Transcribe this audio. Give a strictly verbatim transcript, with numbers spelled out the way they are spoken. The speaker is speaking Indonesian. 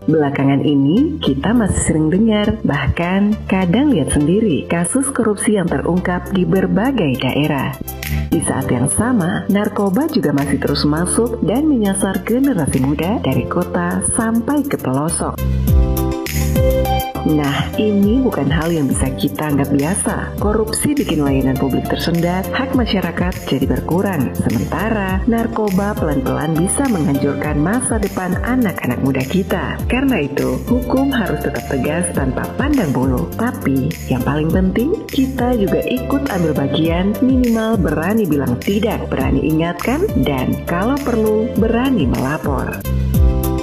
Belakangan ini kita masih sering dengar, bahkan kadang lihat sendiri kasus korupsi yang terungkap di berbagai daerah. Di saat yang sama, narkoba juga masih terus masuk dan menyasar generasi muda dari kota sampai ke pelosok. Nah, ini bukan hal yang bisa kita anggap biasa. Korupsi bikin layanan publik tersendat, hak masyarakat jadi berkurang. Sementara, narkoba pelan-pelan bisa menghancurkan masa depan anak-anak muda kita. Karena itu, hukum harus tetap tegas tanpa pandang bulu. Tapi, yang paling penting, kita juga ikut ambil bagian, minimal berani bilang tidak, berani ingatkan, dan kalau perlu, berani melapor.